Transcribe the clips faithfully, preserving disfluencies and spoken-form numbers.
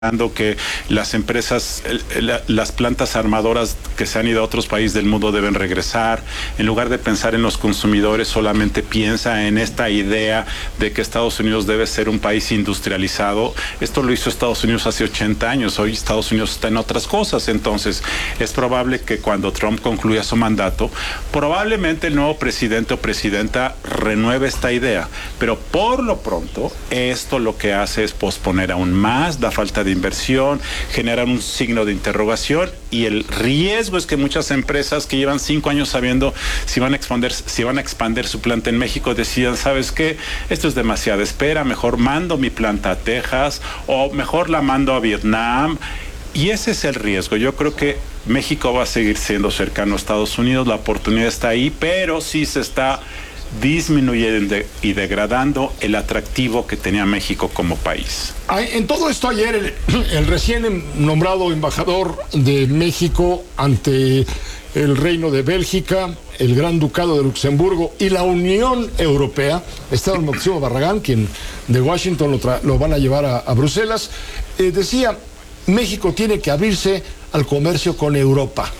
que las empresas, las plantas armadoras que se han ido a otros países del mundo deben regresar. En lugar de pensar en los consumidores, solamente piensa en esta idea de que Estados Unidos debe ser un país industrializado. Esto lo hizo Estados Unidos hace ochenta años. Hoy Estados Unidos está en otras cosas. Entonces, es probable que cuando Trump concluya su mandato, probablemente el nuevo presidente o presidenta renueve esta idea. Pero por lo pronto, esto lo que hace es posponer aún más la falta de inversión, generan un signo de interrogación y el riesgo es que muchas empresas que llevan cinco años sabiendo si van a expandir, si van a expandir su planta en México decidan, ¿sabes qué? Esto es demasiada espera, mejor mando mi planta a Texas o mejor la mando a Vietnam. Y ese es el riesgo. Yo creo que México va a seguir siendo cercano a Estados Unidos, la oportunidad está ahí, pero sí se está disminuyendo y degradando el atractivo que tenía México como país. En todo esto ayer el, el recién nombrado embajador de México ante el Reino de Bélgica, el Gran Ducado de Luxemburgo y la Unión Europea, Esteban Moctezuma Barragán, quien de Washington lo, tra- lo van a llevar a, a Bruselas, eh, decía, México tiene que abrirse al comercio con Europa.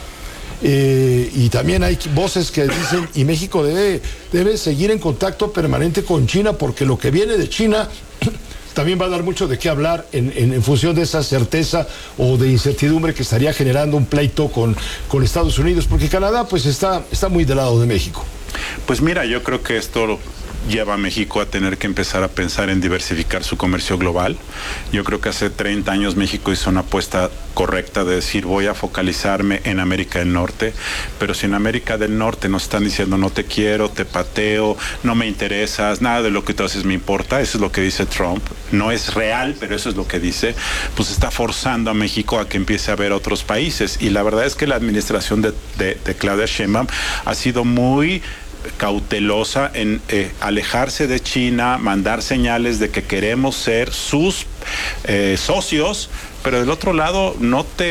Eh, y también hay voces que dicen y México debe, debe seguir en contacto permanente con China porque lo que viene de China también va a dar mucho de qué hablar en, en, en función de esa certeza o de incertidumbre que estaría generando un pleito con, con Estados Unidos, porque Canadá pues está, está muy del lado de México. Pues mira, yo creo que esto lleva a México a tener que empezar a pensar en diversificar su comercio global. Yo creo que hace treinta años México hizo una apuesta correcta de decir voy a focalizarme en América del Norte, pero si en América del Norte nos están diciendo no te quiero, te pateo, no me interesas, nada de lo que tú haces me importa, eso es lo que dice Trump, no es real, pero eso es lo que dice, pues está forzando a México a que empiece a ver otros países y la verdad es que la administración de, de, de Claudia Sheinbaum ha sido muy cautelosa en eh, alejarse de China, mandar señales de que queremos ser sus eh, socios, pero del otro lado no te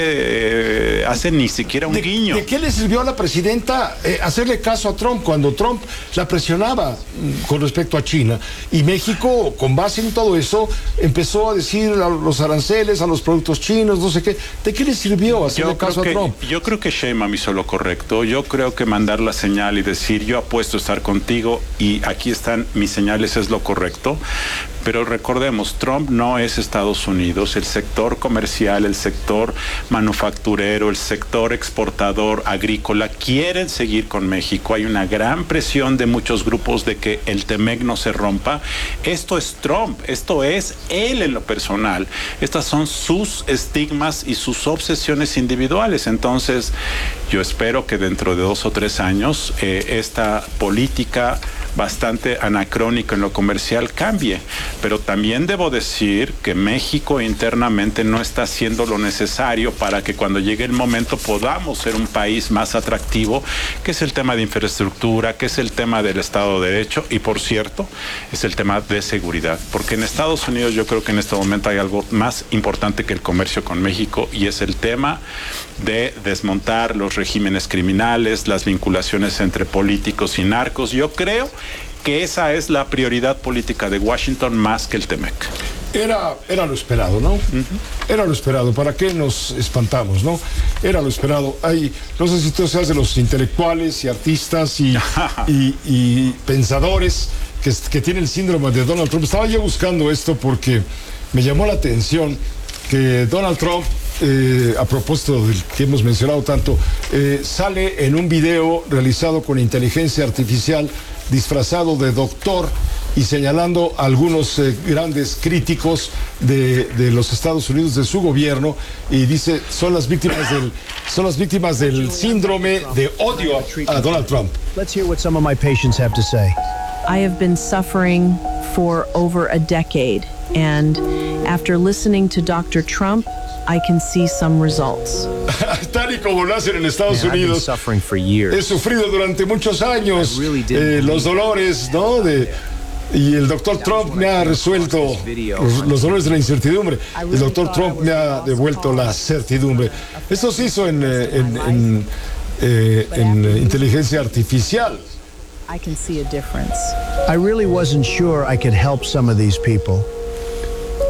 eh, hacen ni siquiera un ¿De, guiño. ¿De qué le sirvió a la presidenta eh, hacerle caso a Trump cuando Trump la presionaba mm, con respecto a China? Y México, con base en todo eso, empezó a decir a los aranceles, a los productos chinos, no sé qué. ¿De qué le sirvió hacerle yo caso que, a Trump? Yo creo que Sheinbaum hizo lo correcto. Yo creo que mandar la señal y decir yo apuesto a estar contigo y aquí están mis señales es lo correcto. Pero recordemos, Trump no es Estados Unidos, el sector comercial, el sector manufacturero, el sector exportador agrícola quieren seguir con México. Hay una gran presión de muchos grupos de que el T-M E C no se rompa. Esto es Trump, esto es él en lo personal. Estas son sus estigmas y sus obsesiones individuales. Entonces, yo espero que dentro de dos o tres años eh, esta política bastante anacrónica en lo comercial cambie, pero también debo decir que México internamente no está haciendo lo necesario para que cuando llegue el momento podamos ser un país más atractivo, que es el tema de infraestructura, que es el tema del Estado de Derecho y por cierto es el tema de seguridad, porque en Estados Unidos yo creo que en este momento hay algo más importante que el comercio con México y es el tema de desmontar los regímenes criminales, las vinculaciones entre políticos y narcos. Yo creo que esa es la prioridad política de Washington más que el T-M E C. Era, era lo esperado, ¿no? Uh-huh. Era lo esperado. ¿Para qué nos espantamos, no? Era lo esperado. Hay, no sé si tú seas de los intelectuales y artistas y, y, y pensadores que, que tienen el síndrome de Donald Trump. Estaba yo buscando esto porque me llamó la atención que Donald Trump, eh, a propósito del que hemos mencionado tanto, eh, sale en un video realizado con inteligencia artificial disfrazado de doctor y señalando a algunos eh, grandes críticos de, de los Estados Unidos, de su gobierno, y dice, son las víctimas del, son las víctimas del síndrome de odio a, a Donald Trump. Let's hear what some of my patients have to say. I have been suffering for over a decade, and after listening to Doctor Trump, I can see some results. Tal y como lo hacen en Estados Man, Unidos. I've been suffering for years. He sufrido durante muchos años really eh, los dolores, ¿no? De, y el doctor Trump me ha resuelto los, los dolores de la incertidumbre. El doctor Trump me ha devuelto la certidumbre. Esto se hizo en, en, en, eh, en inteligencia artificial. I can see a difference. I really wasn't sure I could help some of these people.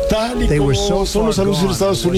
Tal y They como were so son far los anuncios de gone, Estados there